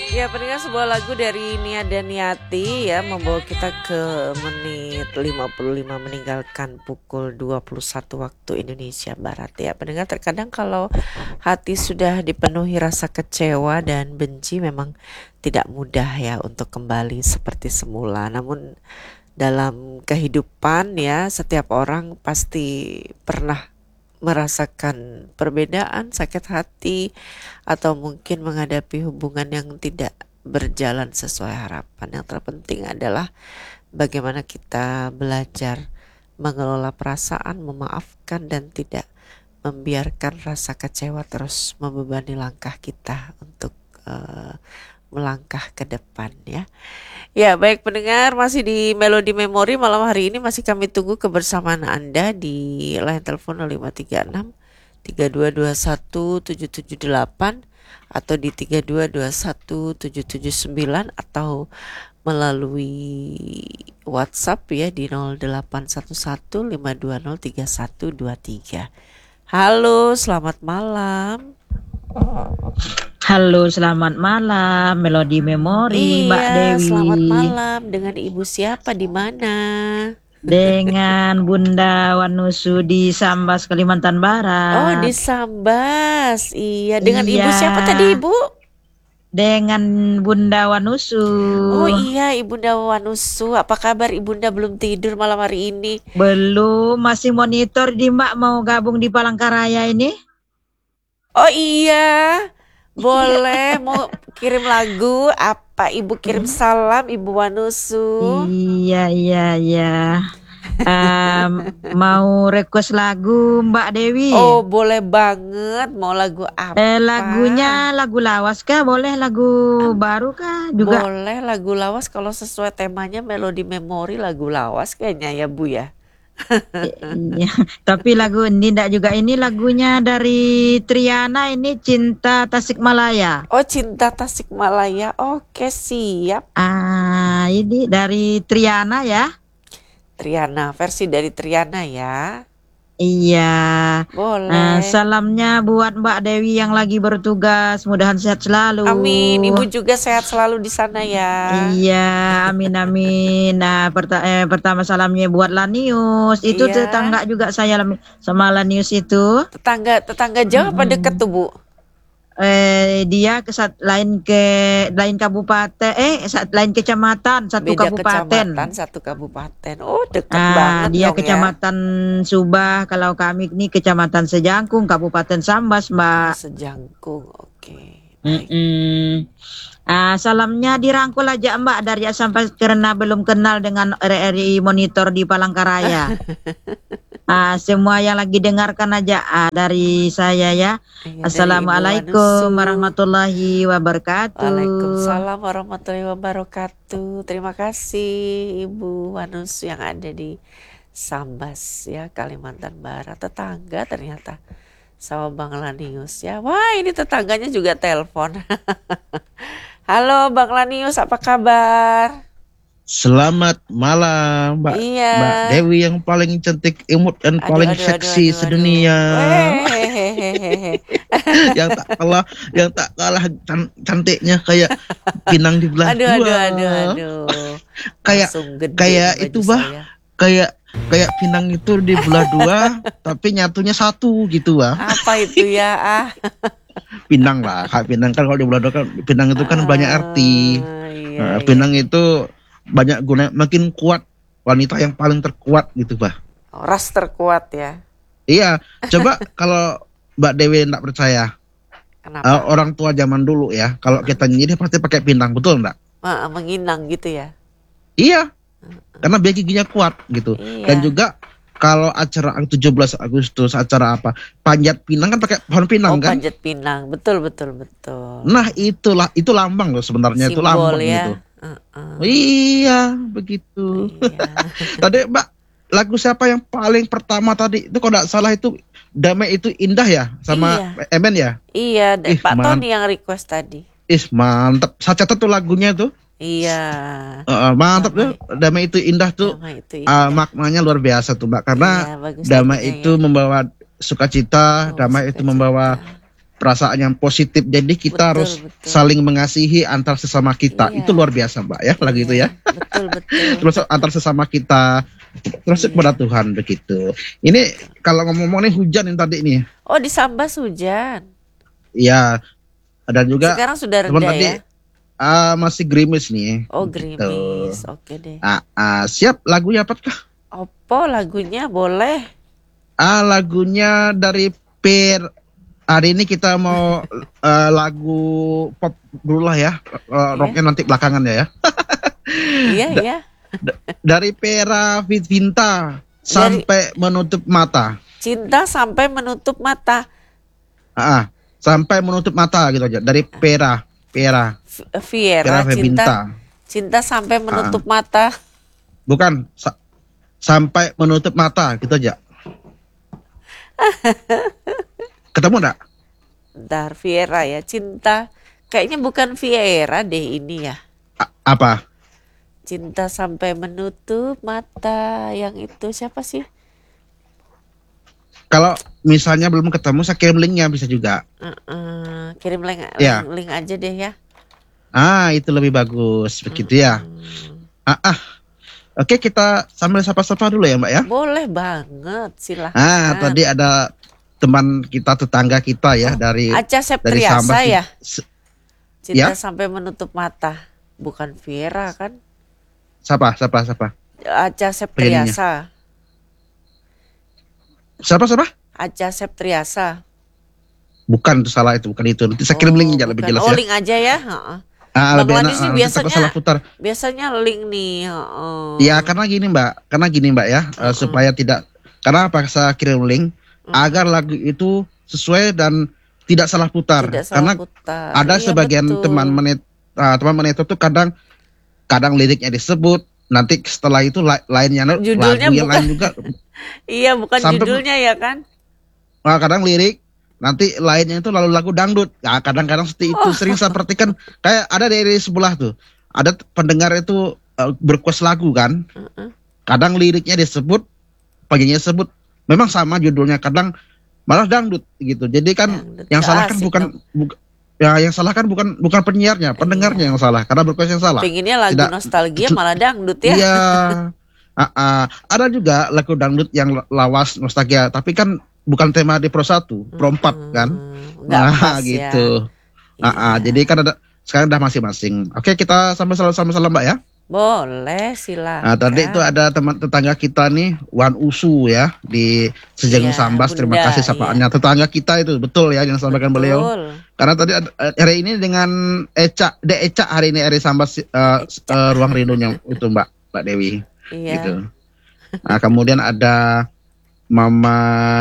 Ya, pendengar sebuah lagu dari Nia dan Niati ya membawa kita ke menit 55 meninggalkan pukul 21 waktu Indonesia Barat ya. Pendengar, terkadang kalau hati sudah dipenuhi rasa kecewa dan benci memang tidak mudah ya untuk kembali seperti semula. Namun dalam kehidupan ya setiap orang pasti pernah merasakan perbedaan, sakit hati, atau mungkin menghadapi hubungan yang tidak berjalan sesuai harapan. Yang terpenting adalah bagaimana kita belajar mengelola perasaan, memaafkan, dan tidak membiarkan rasa kecewa terus membebani langkah kita untuk melangkah ke depan ya. Ya, baik pendengar, masih di Melodi Memori malam hari ini masih kami tunggu kebersamaan Anda di line telepon 0536 3221 778 atau di 3221 779 atau melalui WhatsApp ya di 0811 520 3123. Halo, selamat malam. Halo, selamat malam, Melodi Memori, Mbak Iya, Dewi. selamat malam. Dengan ibu siapa di mana? Dengan Bunda Wanusu di Sambas, Kalimantan Oh, Barat. di Sambas. Iya, dengan ibu Iya, siapa tadi, Ibu? dengan Bunda Wanusu. Oh iya, Ibunda Wanusu. Apa kabar Ibunda, belum tidur malam hari ini? Belum, masih monitor di Mbak mau gabung di Palangkaraya ini. Oh iya, boleh. Mau kirim lagu? Apa Ibu kirim salam, Ibu Wanusu? Iya. Mau request lagu Mbak Dewi. Oh, boleh banget. Mau lagu apa? Lagunya lagu lawas kah? Boleh lagu baru kah? Juga Boleh lagu lawas kalau sesuai temanya Melodi Memori, lagu lawas kayaknya ya Bu ya. iya. Tapi lagu ini enggak juga, ini lagunya dari Triana, ini Cinta Tasikmalaya. Oh, Cinta Tasikmalaya. Oke, siap. Ini dari Triana ya. Triana, versi dari Triana ya. Iya. Boleh. Salamnya buat Mbak Dewi yang lagi bertugas, mudahan sehat selalu. Amin, Ibu juga sehat selalu di sana ya. Iya, amin. Nah, pertama salamnya buat Lanius. Itu Iya. tetangga juga saya sama Lanius itu. Tetangga jauh apa deket tuh Bu? Dia lain kabupaten, lain kecamatan, satu Beda kabupaten. kecamatan, satu kabupaten. Oh, dekat banget Dia dong kecamatan Subah, kalau kami ini kecamatan Sejangkung, Kabupaten Sambas, ya. Mbak. Sejangkung, oke. Salamnya dirangkul aja Mbak dari sampai karena belum kenal dengan RRI Monitor di Palangkaraya. Semua yang lagi dengarkan aja dari saya ya. Iya, Assalamualaikum warahmatullahi wabarakatuh. Waalaikumsalam warahmatullahi wabarakatuh. Terima kasih Ibu Wanus yang ada di Sambas ya, Kalimantan Barat. Tetangga ternyata sama Bang Lanius ya. Wah, ini tetangganya juga telepon. Halo Bang Lanius, apa kabar? Selamat malam, Mbak. Iya. Mbak Dewi yang paling cantik, imut dan paling seksi sedunia. yang tak kalah cantiknya kayak pinang di belah dua. Aduh. Kayak itu bah, kayak pinang itu di belah dua, tapi nyatunya satu gitu bah. Apa itu ya? Pinang lah, pinang kan kalau di belah dua kan pinang itu kan banyak arti. Iya. Pinang itu banyak guna, makin kuat, wanita yang paling terkuat gitu bah. Ras terkuat ya. Iya, coba kalau Mbak Dewi enggak percaya. Kenapa? Orang tua zaman dulu ya, kalau kita nyanyi dia pasti pakai pinang, betul enggak? Menginang gitu ya. Iya. Karena biar giginya kuat gitu. Iya. Dan juga kalau acara 17 Agustus, acara apa? Panjat pinang kan pakai pohon pinang kan? Panjat pinang, betul. Nah, itu lambang loh sebenarnya, simbol, itu lambang ya? gitu. Iya, begitu. Iya. Tadi Mbak, lagu siapa yang paling pertama tadi? Itu kalau tidak salah itu Damai Itu Indah ya, sama Emen ya? Iya, Pak Tony yang request tadi. Mantap. Saya catat tuh lagunya tuh. Iya. Mantap tuh. Damai Itu Indah tuh. Maknanya luar biasa tuh Mbak, karena damai itu membawa sukacita, damai itu membawa perasaan yang positif. Jadi kita Betul, harus betul. saling mengasihi antar sesama kita. Iya. Itu luar biasa, Mbak ya, lagu itu ya. Betul, betul. Terus antar sesama kita, terus Iya. kepada Tuhan begitu. Ini kalau ngomong-ngomong nih hujan yang tadi nih, Oh, di Sambas hujan. ya dan juga Sekarang sudah teman reda tadi ya. masih gerimis nih. Oh, Gitu. gerimis. Oke deh. Siap lagunya apakah? Opo lagunya boleh. Lagunya dari hari ini kita mau lagu pop dulu lah ya. Rocknya nanti belakangan ya. Iya, iya. Dari Pera Vinta sampai menutup mata. Cinta sampai menutup mata. Sampai menutup mata gitu aja. Dari Pera Viera, Vinta. cinta sampai menutup mata. Bukan sampai menutup mata gitu aja. Ketemu enggak? Bentar, Viera ya, cinta. Kayaknya bukan Viera deh ini ya. Apa? Cinta sampai menutup mata. Yang itu siapa sih? Kalau misalnya belum ketemu, saya kirim linknya bisa juga. Kirim link, Ya. link aja deh ya. Itu lebih bagus begitu ya. Oke, kita sambil sapa-sapa dulu ya, Mbak ya. Boleh banget, silahkan. Tadi ada teman kita, tetangga kita ya, dari Acha Septriasa Sambas. ya. Cinta Ya? sampai menutup mata. Bukan Viera kan? Siapa? Acha Septriasa. Siapa? Acha Septriasa. Bukan, itu salah, itu bukan itu. Nanti saya kirim linknya lebih bukan. jelas Oh, ya. link aja ya. Lebih Bang enak, Ladis nih nanti takut salah putar. biasanya link nih. Ya, karena gini Mbak ya, supaya tidak, karena apa saya kirim link agar lagu itu sesuai dan tidak salah putar. Tidak salah Karena putar. ada Iya, sebagian betul. teman meneto tuh kadang liriknya disebut, nanti setelah itu lainnya Judulnya lagu yang bukan. lain juga. Iya, bukan Sampai- judulnya ya kan? Kadang lirik, nanti lainnya itu lalu lagu dangdut. Kadang-kadang seperti itu. Sering saya perhatikan, kayak ada dari sebelah tuh, ada pendengar itu berkuas lagu kan. Kadang liriknya disebut, penyanyinya disebut, memang sama judulnya, kadang malah dangdut gitu. Jadi kan Dangdut. yang Nggak salah kan asik bukan yang salah kan bukan penyiarnya, pendengarnya yang salah, karena berkuas yang salah. Pengennya lagu Tidak- nostalgia malah dangdut ya. Iya. Ada juga lagu dangdut yang lawas nostalgia, tapi kan bukan tema di Pro 1, Pro 4 kan. Nggak pas Gitu. ya. Iya. Jadi kan ada sekarang udah masing-masing. Oke, kita sama-sama Mbak ya. Boleh, silakan. Tadi itu ada teman tetangga kita nih, Wan Usu ya, di Sejagung Iya, Sambas. Terima Bunda, kasih sapaannya. Tetangga kita itu betul ya yang sampaikan beliau. Betul. Karena tadi hari ini dengan Eca hari ini Eri Sambas ruang rindunya itu Mbak Dewi. Iya. Gitu. Kemudian ada Mama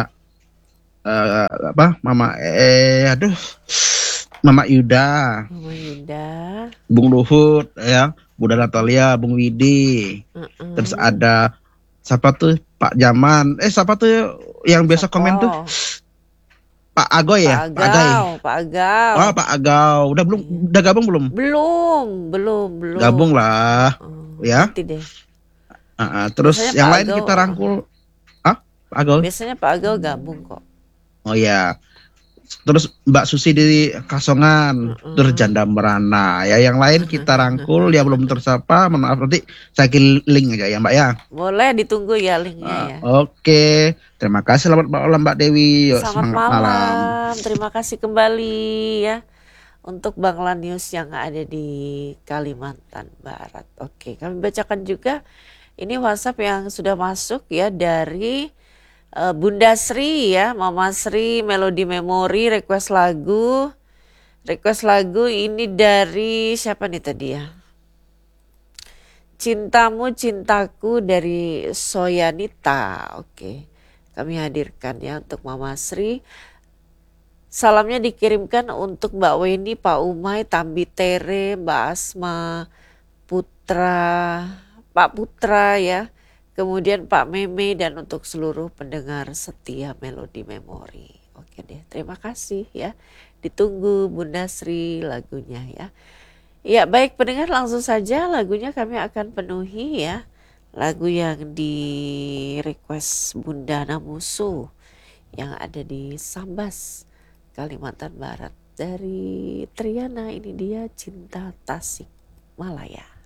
Mama Yuda, Mama Yuda. Bung Luhut ya, Bunda Natalia, Bung Widi. Terus ada siapa tuh Pak Jaman, siapa tuh yang biasa komen tuh, Pak Agoy ya, Pak Agoy. Pak Agau. Pak Agau, udah gabung belum? Belum. Gabung lah, ya. Nanti deh. Terus Biasanya yang Pak lain Agau. kita rangkul. Pak Agau. Biasanya Pak Agau gabung kok. Oh ya. Terus Mbak Susi di Kasongan, terus Janda Merana. Ya, yang lain kita rangkul, ya belum tersapa. Maaf, nanti saya kirim link aja ya Mbak ya. Boleh ditunggu ya linknya ya. Oke, terima kasih selamat malam Mbak Dewi. Yuk, Selamat semangat malam. Terima kasih kembali ya untuk Bangla News yang ada di Kalimantan Barat. Oke, kami bacakan juga ini WhatsApp yang sudah masuk ya dari Bunda Sri ya, Mama Sri, Melodi Memori, request lagu ini dari siapa nih tadi ya? Cintamu Cintaku dari Soyanita. Oke, kami hadirkan ya untuk Mama Sri. Salamnya dikirimkan untuk Mbak Weni, Pak Umay, Tambi Tere, Mbak Asma, Pak Putra ya. Kemudian Pak Meme dan untuk seluruh pendengar setia Melodi Memori. Oke deh, terima kasih ya. Ditunggu Bunda Sri lagunya ya. Ya baik pendengar, langsung saja lagunya kami akan penuhi ya. Lagu yang di request Bunda Namusu yang ada di Sambas, Kalimantan Barat. Dari Triana, ini dia Cinta Tasik Malaya.